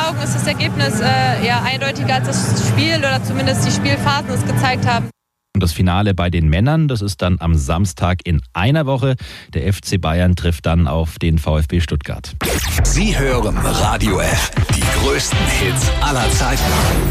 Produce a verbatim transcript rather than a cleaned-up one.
Augen ist das Ergebnis äh, ja eindeutiger als das Spiel oder zumindest die Spielphasen es gezeigt haben. Und das Finale bei den Männern, das ist dann am Samstag in einer Woche. Der F C Bayern trifft dann auf den VfB Stuttgart. Sie hören Radio F, die größten Hits aller Zeiten.